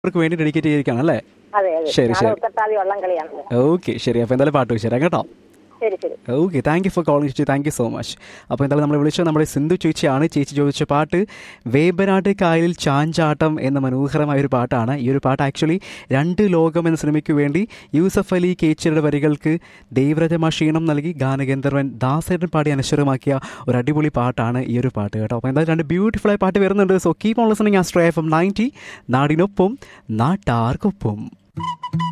അവർക്ക് വേണ്ടി ഡെഡിക്കേറ്റ് ചെയ്തിരിക്കുകയാണ് അല്ലേ? അതെ അതെ, ശരി നാളെ ശരി, ഉത്രട്ടാതി വള്ളംകളിയാണ്. ഓക്കെ ശരി. അപ്പോൾ എന്തായാലും പാട്ട് വെച്ച് തരാം കേട്ടോ. ശരി ശരി. Okay, thank you for calling ചേച്ചി, താങ്ക് യു സോ മച്ച്. അപ്പോൾ എന്തായാലും നമ്മൾ വിളിച്ചത് നമ്മുടെ സിന്ധു ചേച്ചിയാണ്. ചേച്ചി ചോദിച്ച പാട്ട് വേമ്പനാട്ട് കായലിൽ ചാഞ്ചാട്ടം എന്ന മനോഹരമായൊരു പാട്ടാണ്. ഈ ഒരു പാട്ട് ആക്ച്വലി രണ്ട് ലോകം എന്ന സിനിമയ്ക്ക് വേണ്ടി യൂസഫ് അലി കേച്ചിയുടെ വരികൾക്ക് ദേവരാജ ക്ഷീണം നൽകി ഗാനഗന്ധർവൻ ദാസേട്ടൻ പാടി അനശ്വരമാക്കിയ ഒരു അടിപൊളി പാട്ടാണ് ഈ ഒരു പാട്ട് കേട്ടോ. അപ്പോൾ എന്തായാലും രണ്ട് ബ്യൂട്ടിഫുൾ ആയ പാട്ട് വരുന്നുണ്ട്. So keep on listening astro FM 90, നാടിനൊപ്പം നാട്ടാർക്കൊപ്പം.